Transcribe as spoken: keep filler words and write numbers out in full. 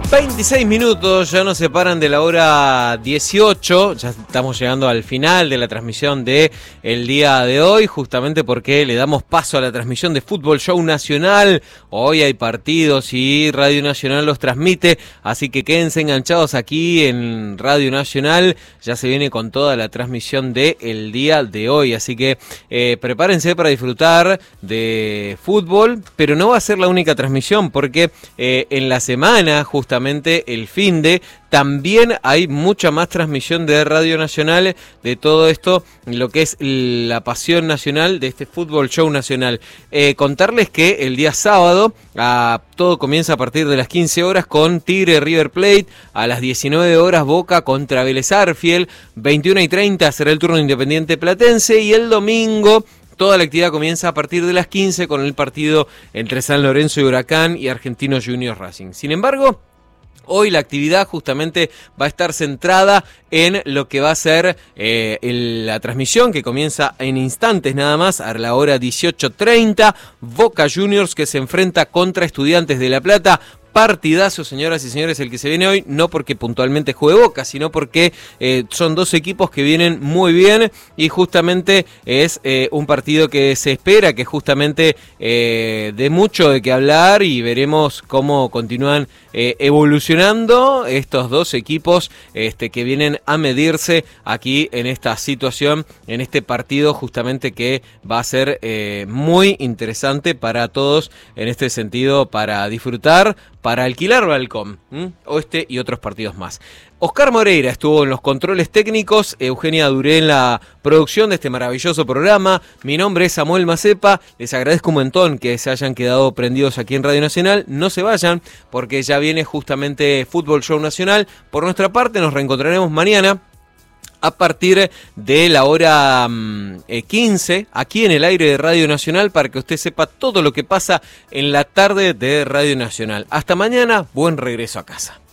veintiséis minutos ya nos separan de la hora dieciocho, ya estamos llegando al final de la transmisión de el día de hoy, justamente porque le damos paso a la transmisión de Fútbol Show Nacional. Hoy hay partidos y Radio Nacional los transmite, así que quédense enganchados aquí en Radio Nacional, ya se viene con toda la transmisión de el día de hoy, así que eh, prepárense para disfrutar de fútbol, pero no va a ser la única transmisión, porque eh, en la semana, justamente el finde, también hay mucha más transmisión de Radio Nacional de todo esto, lo que es la pasión nacional de este Fútbol Show Nacional. Eh, contarles que el día sábado a, todo comienza a partir de las quince horas con Tigre River Plate, a las diecinueve horas Boca contra Vélez Arfiel, veintiuna y treinta será el turno de Independiente Platense, y el domingo toda la actividad comienza a partir de las quince con el partido entre San Lorenzo y Huracán y Argentinos Juniors Racing. Sin embargo, hoy la actividad justamente va a estar centrada en lo que va a ser eh, el, la transmisión que comienza en instantes nada más a la hora dieciocho treinta. Boca Juniors que se enfrenta contra Estudiantes de La Plata. Partidazo, señoras y señores, el que se viene hoy, no porque puntualmente juegue Boca, sino porque eh, son dos equipos que vienen muy bien y justamente es eh, un partido que se espera que justamente eh, dé mucho de qué hablar, y veremos cómo continúan eh, evolucionando estos dos equipos este, que vienen a medirse aquí en esta situación, en este partido justamente que va a ser eh, muy interesante para todos en este sentido, para disfrutar, para alquilar balcón, ¿m? o este y otros partidos más. Oscar Moreira estuvo en los controles técnicos, Eugenia Duré en la producción de este maravilloso programa. Mi nombre es Samuel Macepa, les agradezco un montón que se hayan quedado prendidos aquí en Radio Nacional. No se vayan, porque ya viene justamente Fútbol Show Nacional. Por nuestra parte nos reencontraremos mañana a partir de la hora mm, eh, quince, aquí en el aire de Radio Nacional, para que usted sepa todo lo que pasa en la tarde de Radio Nacional. Hasta mañana, buen regreso a casa.